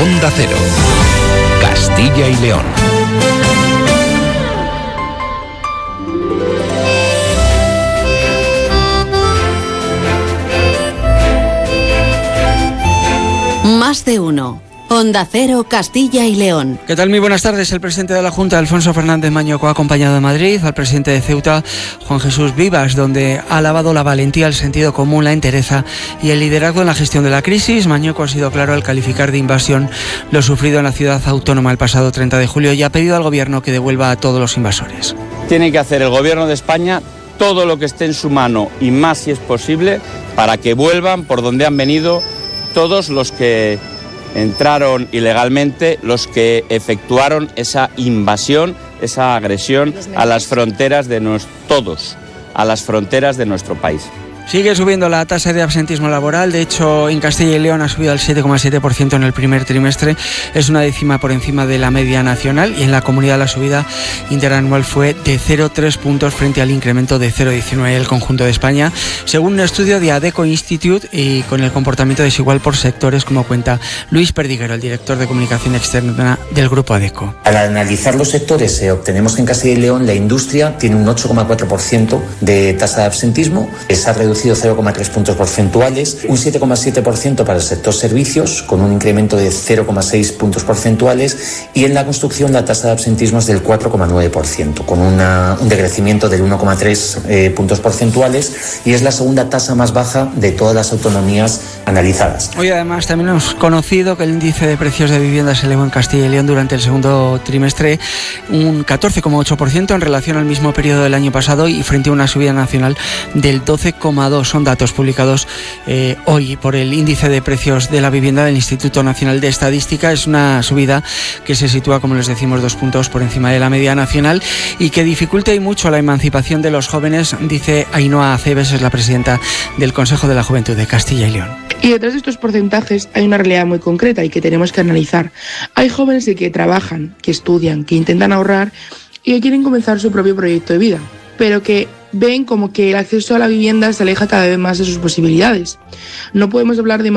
Onda Cero, Castilla y León. Más de uno. Onda Cero, Castilla y León. ¿Qué tal? Muy buenas tardes. El presidente de la Junta, Alfonso Fernández Mañueco, ha acompañado de Madrid al presidente de Ceuta, Juan Jesús Vivas, donde ha alabado la valentía, el sentido común, la entereza y el liderazgo en la gestión de la crisis. Mañueco ha sido claro al calificar de invasión lo sufrido en la ciudad autónoma el pasado 30 de julio y ha pedido al gobierno que devuelva a todos los invasores. Tiene que hacer el gobierno de España todo lo que esté en su mano y más si es posible para que vuelvan por donde han venido todos los que entraron ilegalmente, los que efectuaron esa invasión, esa agresión a las fronteras de a las fronteras de nuestro país. Sigue subiendo la tasa de absentismo laboral. De hecho, en Castilla y León ha subido al 7,7% en el primer trimestre. Es una décima por encima de la media nacional y en la comunidad la subida interanual fue de 0,3 puntos frente al incremento de 0,19 en el conjunto de España, según un estudio de ADECO Institute y con el comportamiento desigual por sectores, como cuenta Luis Perdiguero, el director de comunicación externa del grupo ADECO. Al analizar los sectores, obtenemos que en Castilla y León la industria tiene un 8,4% de tasa de absentismo. Se ha reducido 0,3 puntos porcentuales, un 7,7% para el sector servicios, con un incremento de 0,6 puntos porcentuales, y en la construcción la tasa de absentismo es del 4,9%, con un decrecimiento del 1,3 puntos porcentuales, y es la segunda tasa más baja de todas las autonomías analizadas. Hoy además también hemos conocido que el índice de precios de vivienda se elevó en Castilla y León durante el segundo trimestre un 14,8% en relación al mismo periodo del año pasado y frente a una subida nacional del 12,2%. Son datos publicados hoy por el índice de precios de la vivienda del Instituto Nacional de Estadística. Es una subida que se sitúa, como les decimos, 2 puntos por encima de la media nacional y que dificulta y mucho la emancipación de los jóvenes, dice Ainhoa Aceves, es la presidenta del Consejo de la Juventud de Castilla y León. Y detrás de estos porcentajes hay una realidad muy concreta y que tenemos que analizar. Hay jóvenes que trabajan, que estudian, que intentan ahorrar y que quieren comenzar su propio proyecto de vida, pero que ven como que el acceso a la vivienda se aleja cada vez más de sus posibilidades. No podemos hablar de